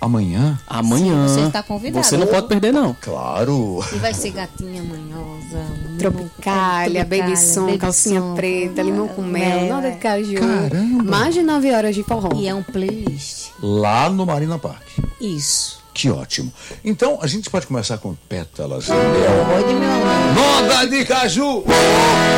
Amanhã? Amanhã. Sim, você está convidado. Você não pode perder, não. Claro. E vai ser gatinha manhosa. Tropicália, baby som, calcinha preta, limão com mel, nada de caju. Caramba. Mais de 9 horas de forró. E é um playlist. Lá no Marina Park. Isso. Que ótimo. Então, a gente pode começar com Pétalas de Mel. Pode, meu amor. Moda de caju!